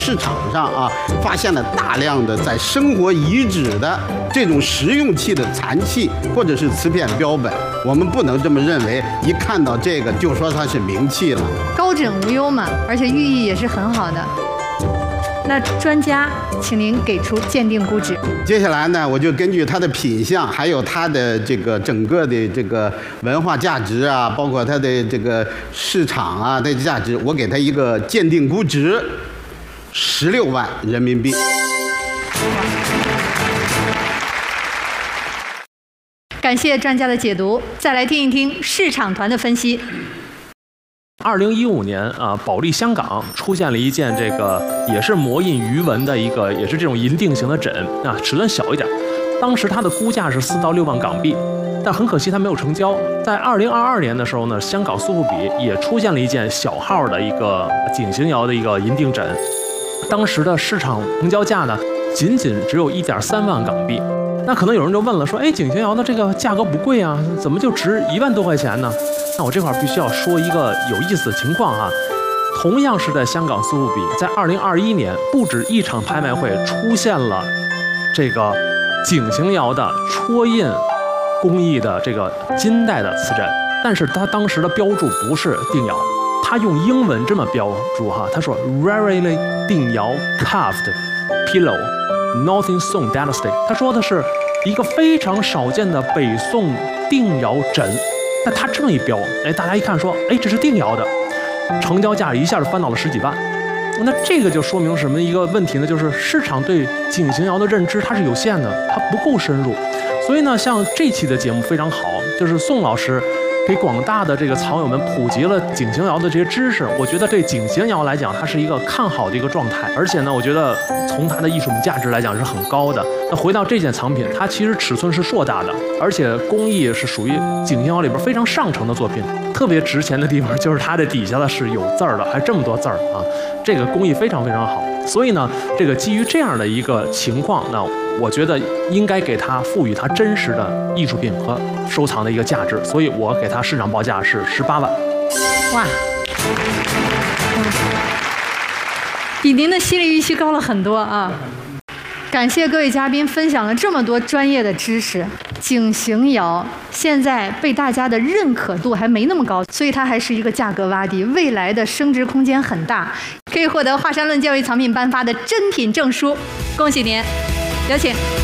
市场上啊，发现了大量的在生活遗址的这种实用器的残器或者是瓷片标本。我们不能这么认为，一看到这个就说它是名器了。 高枕无忧嘛，而且寓意也是很好的。那专家，请您给出鉴定估值。 接下来呢，我就根据它的品相，还有它的这个整个的这个文化价值啊，包括它的这个市场啊的价值，我给它一个鉴定估值16万人民币。 感谢专家的解读，再来听一听市场团的分析。 2015年啊，保利香港出现了一件这个也是模印鱼纹的一个，也是这种银锭型的枕啊，尺寸小一点。当时它的估价是4到6万港币，但很可惜它没有成交。在2022年的时候呢，香港苏富比也出现了一件小号的一个井形窑的一个银锭枕，当时的市场成交价呢，仅只有1.3万港币。那可能有人就问了，说，哎，井形窑的这个价格不贵啊，怎么就值1万多块钱呢？那我这块必须要说一个有意思的情况啊，同样是在香港苏富比，在2021年不止一场拍卖会出现了这个井形窑的戳印工艺的这个金带的瓷枕，但是它当时的标注不是定窑，它用英文这么标注哈，他说 rarely 定窑 carved pillow Northern Song Dynasty， 他说的是一个非常少见的北宋定窑枕。但他这么一标，哎，大家一看说，哎，这是定窑的，成交价一下就翻到了10几万。那这个就说明什么一个问题呢？就是市场对井形窑的认知它是有限的，它不够深入。所以呢，像这期的节目非常好，就是宋老师给广大的这个藏友们普及了井形窑的这些知识。我觉得对井形窑来讲，它是一个看好的一个状态，而且呢，我觉得从它的艺术品价值来讲是很高的。那回到这件藏品，它其实尺寸是硕大的，而且工艺是属于井形窑里边非常上乘的作品。特别值钱的地方就是它的底下的是有字儿的，还这么多字儿啊，这个工艺非常非常好。所以呢，这个基于这样的一个情况，那我觉得应该给它赋予它真实的艺术品和收藏的一个价值，所以我给它市场报价是18万。 哇，比您的心理预期高了很多啊！感谢各位嘉宾分享了这么多专业的知识。井形窑现在被大家的认可度还没那么高，所以它还是一个价格洼地，未来的升值空间很大，可以获得华山论剑为藏品颁发的珍品证书，恭喜您！有请。